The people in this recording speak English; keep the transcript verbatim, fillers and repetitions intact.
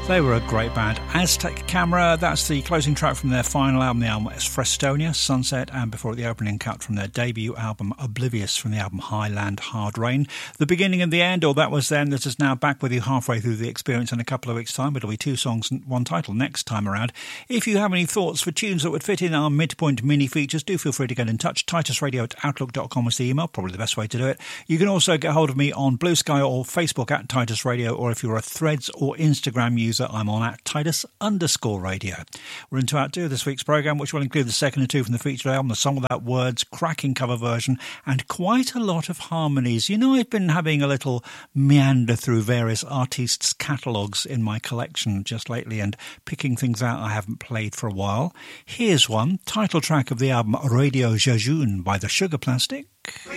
They were a great band. Aztec Camera, that's the closing track from their final album. The album is Frestonia, Sunset, and before it, the opening cut from their debut album, Oblivious, from the album Highland Hard Rain. The beginning and the end, or that was then, that is now back with you halfway through the experience in a couple of weeks' time. It'll be two songs and one title next time around. If you have any thoughts for tunes that would fit in our midpoint mini features, do feel free to get in touch. Titus Radio at outlook dot com is the email, probably the best way to do it. You can also get hold of me on Blue Sky or Facebook at Titus Radio, or if you're a Threads or Instagram user, I'm on at Titus underscore radio. We're into Act Two of this week's programme, which will include the second and two from the featured album, the Song Without Words, cracking cover version, and quite a lot of harmonies. You know, I've been having a little meander through various artists' catalogues in my collection just lately and picking things out I haven't played for a while. Here's one, title track of the album Radio Jejune by the Sugar Plastic.